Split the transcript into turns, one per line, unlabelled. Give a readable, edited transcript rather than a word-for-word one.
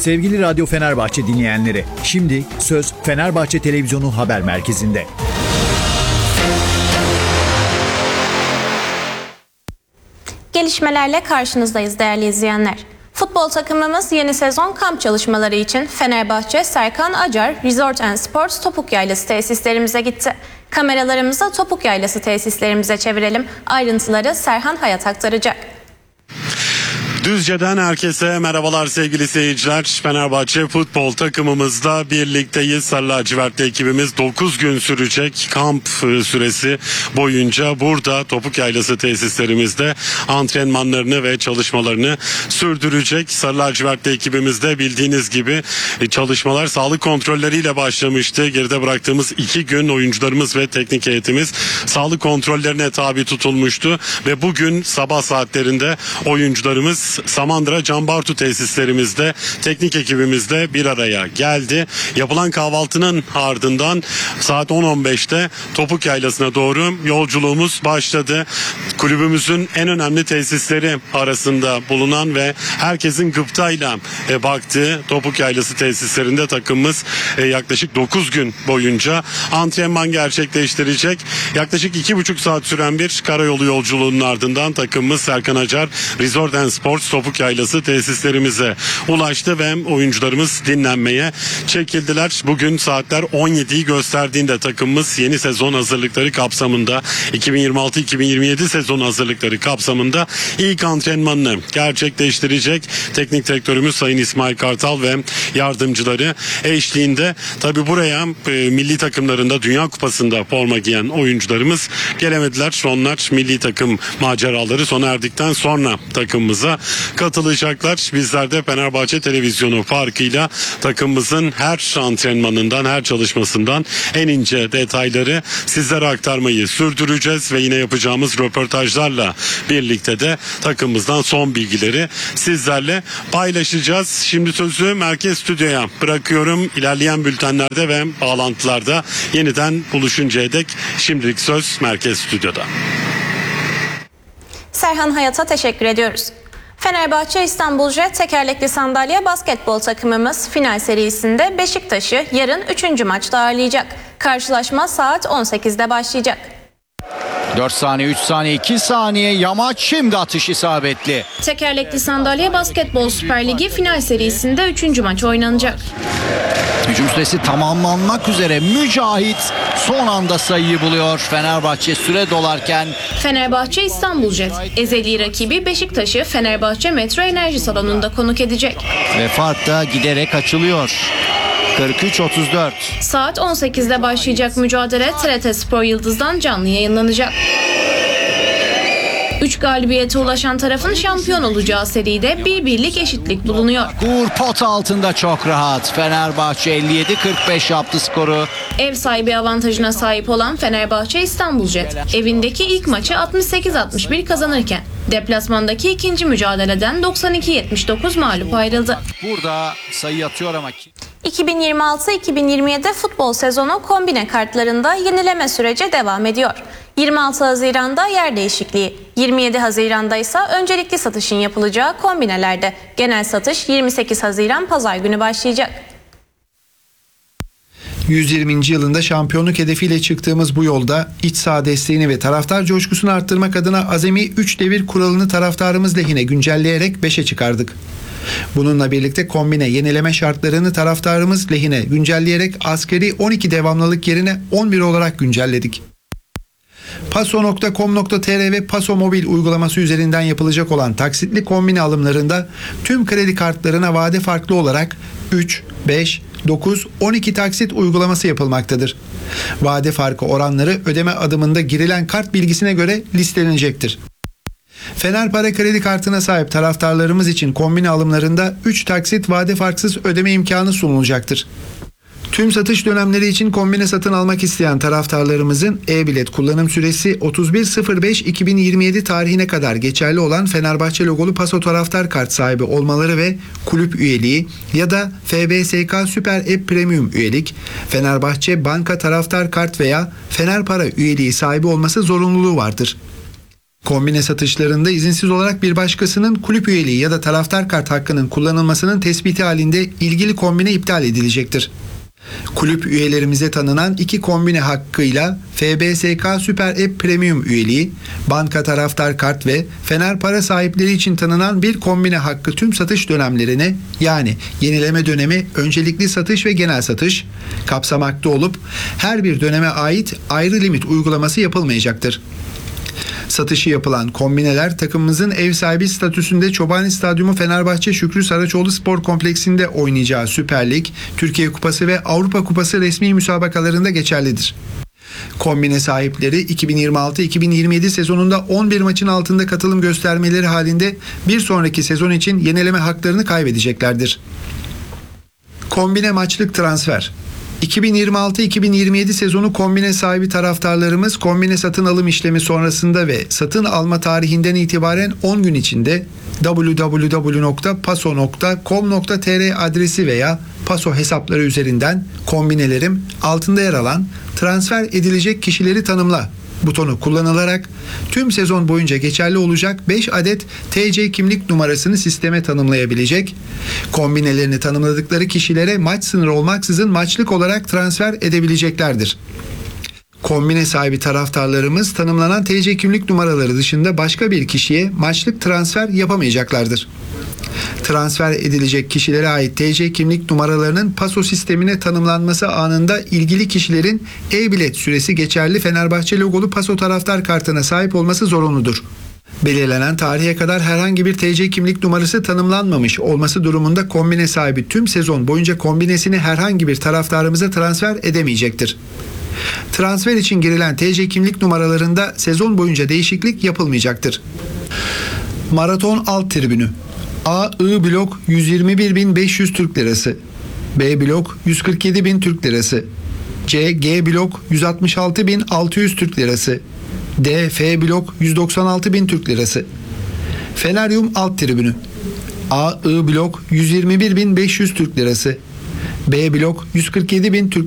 Sevgili Radyo Fenerbahçe dinleyenleri, şimdi söz Fenerbahçe Televizyonu Haber Merkezi'nde.
Gelişmelerle karşınızdayız değerli izleyenler. Futbol takımımız yeni sezon kamp çalışmaları için Fenerbahçe Serkan Acar Resort and Sports Topuk Yaylası tesislerimize gitti. Kameralarımızı Topuk Yaylası tesislerimize çevirelim. Ayrıntıları Serhan Hayat aktaracak.
Düzce'den herkese merhabalar sevgili seyirciler. Fenerbahçe futbol takımımızla birlikteyiz. Sarı lacivertli ekibimiz 9 gün sürecek kamp süresi boyunca burada Topuk Yaylası tesislerimizde antrenmanlarını ve çalışmalarını sürdürecek. Sarı lacivertli ekibimizde bildiğiniz gibi çalışmalar sağlık kontrolleriyle başlamıştı. Geride bıraktığımız 2 gün oyuncularımız ve teknik heyetimiz sağlık kontrollerine tabi tutulmuştu ve bugün sabah saatlerinde oyuncularımız Samandıra Canbartu tesislerimizde teknik ekibimizle bir araya geldi. Yapılan kahvaltının ardından saat 10.15'te Topuk Yaylası'na doğru yolculuğumuz başladı. Kulübümüzün en önemli tesisleri arasında bulunan ve herkesin gıptayla baktığı Topuk Yaylası tesislerinde takımımız yaklaşık 9 gün boyunca antrenman gerçekleştirecek. Yaklaşık 2,5 saat süren bir karayolu yolculuğunun ardından takımımız Serkan Acar Resort and Sports Topuk Yaylası tesislerimize ulaştı ve oyuncularımız dinlenmeye çekildiler. Bugün saatler 17'yi gösterdiğinde takımımız yeni sezon hazırlıkları kapsamında 2026-2027 sezon hazırlıkları kapsamında ilk antrenmanını gerçekleştirecek. Teknik direktörümüz Sayın İsmail Kartal ve yardımcıları eşliğinde tabi buraya milli takımlarında Dünya Kupası'nda forma giyen oyuncularımız gelemediler. Onlar milli takım maceraları sona erdikten sonra takımımıza katılacaklar. Bizler de Fenerbahçe Televizyonu farkıyla takımımızın her antrenmanından, her çalışmasından en ince detayları sizlere aktarmayı sürdüreceğiz ve yine yapacağımız röportajlarla birlikte de takımımızdan son bilgileri sizlerle paylaşacağız. Şimdi sözü Merkez Stüdyo'ya bırakıyorum. İlerleyen bültenlerde ve bağlantılarda yeniden buluşuncaya dek şimdilik söz Merkez Stüdyo'da.
Serhan Hayat'a teşekkür ediyoruz. Fenerbahçe İstanbul Jet tekerlekli sandalye basketbol takımımız final serisinde Beşiktaş'ı yarın 3. maçta ağırlayacak. Karşılaşma saat 18'de başlayacak.
4 saniye, 3 saniye, 2 saniye, Yamaç şimdi atış isabetli.
Tekerlekli sandalye basketbol Süper Ligi final serisinde 3. maç oynanacak.
Hücum süresi tamamlanmak üzere. Mücahit son anda sayıyı buluyor. Fenerbahçe süre dolarken.
Fenerbahçe İstanbul Jet ezeli rakibi Beşiktaş'ı Fenerbahçe Metro Enerji Salonu'nda konuk edecek.
Ve fark da giderek açılıyor. 43-34.
Saat 18'de başlayacak mücadele TRT Spor Yıldız'dan canlı yayınlanacak. 3 galibiyete ulaşan tarafın şampiyon olacağı seride bir birlik eşitlik bulunuyor.
Uğur pot altında çok rahat. Fenerbahçe 57-45 yaptı skoru.
Ev sahibi avantajına sahip olan Fenerbahçe İstanbul Jet evindeki ilk maçı 68-61 kazanırken deplasmandaki ikinci mücadeleden 92-79 mağlup ayrıldı.
Burada sayı atıyor ama
2026-2027 futbol sezonu kombine kartlarında yenileme süreci devam ediyor. 26 Haziran'da yer değişikliği, 27 Haziran'da ise öncelikli satışın yapılacağı kombinelerde genel satış 28 Haziran Pazar günü başlayacak.
120. yılında şampiyonluk hedefiyle çıktığımız bu yolda iç saha desteğini ve taraftar coşkusunu arttırmak adına azami 3 devir kuralını taraftarımız lehine güncelleyerek 5'e çıkardık. Bununla birlikte kombine yenileme şartlarını taraftarımız lehine güncelleyerek askeri 12 devamlılık yerine 11 olarak güncelledik. Paso.com.tr ve Paso Mobil uygulaması üzerinden yapılacak olan taksitli kombine alımlarında tüm kredi kartlarına vade farklı olarak 3, 5, 9, 12 taksit uygulaması yapılmaktadır. Vade farkı oranları ödeme adımında girilen kart bilgisine göre listelenecektir. Fener Para kredi kartına sahip taraftarlarımız için kombine alımlarında 3 taksit vade farksız ödeme imkanı sunulacaktır. Tüm satış dönemleri için kombine satın almak isteyen taraftarlarımızın e-bilet kullanım süresi 31.05.2027 tarihine kadar geçerli olan Fenerbahçe logolu Paso taraftar kart sahibi olmaları ve kulüp üyeliği ya da FBSK Süper App Premium üyelik, Fenerbahçe banka taraftar kart veya Fener Para üyeliği sahibi olması zorunluluğu vardır. Kombine satışlarında izinsiz olarak bir başkasının kulüp üyeliği ya da taraftar kart hakkının kullanılmasının tespiti halinde ilgili kombine iptal edilecektir. Kulüp üyelerimize tanınan 2 kombine hakkıyla FBSK Süper App Premium üyeliği, banka taraftar kart ve Fener para sahipleri için tanınan bir kombine hakkı tüm satış dönemlerine, yani yenileme dönemi, öncelikli satış ve genel satış kapsamakta olup her bir döneme ait ayrı limit uygulaması yapılmayacaktır. Satışı yapılan kombineler takımımızın ev sahibi statüsünde Çobani Stadyumu Fenerbahçe Şükrü Saraçoğlu Spor Kompleksi'nde oynayacağı Süper Lig, Türkiye Kupası ve Avrupa Kupası resmi müsabakalarında geçerlidir. Kombine sahipleri 2026-2027 sezonunda 11 maçın altında katılım göstermeleri halinde bir sonraki sezon için yenileme haklarını kaybedeceklerdir. Kombine maçlık transfer. 2026-2027 sezonu kombine sahibi taraftarlarımız kombine satın alım işlemi sonrasında ve satın alma tarihinden itibaren 10 gün içinde www.paso.com.tr adresi veya Paso hesapları üzerinden kombinelerim altında yer alan transfer edilecek kişileri tanımla butonu kullanılarak tüm sezon boyunca geçerli olacak 5 adet TC kimlik numarasını sisteme tanımlayabilecek, kombinelerini tanımladıkları kişilere maç sınırı olmaksızın maçlık olarak transfer edebileceklerdir. Kombine sahibi taraftarlarımız tanımlanan TC kimlik numaraları dışında başka bir kişiye maçlık transfer yapamayacaklardır. Transfer edilecek kişilere ait TC kimlik numaralarının Paso sistemine tanımlanması anında ilgili kişilerin e-bilet süresi geçerli Fenerbahçe logolu Paso taraftar kartına sahip olması zorunludur. Belirlenen tarihe kadar herhangi bir TC kimlik numarası tanımlanmamış olması durumunda kombine sahibi tüm sezon boyunca kombinesini herhangi bir taraftarımıza transfer edemeyecektir. Transfer için girilen TC kimlik numaralarında sezon boyunca değişiklik yapılmayacaktır. Maraton alt tribünü. A, I blok 121.500 Türk Lirası, B blok 147.000 Türk Lirası, C, G blok 166.600 Türk Lirası, D, F blok 196.000 Türk Lirası. Feneryum alt tribünü. A, I blok 121.500 Türk Lirası, B blok 147.000 Türk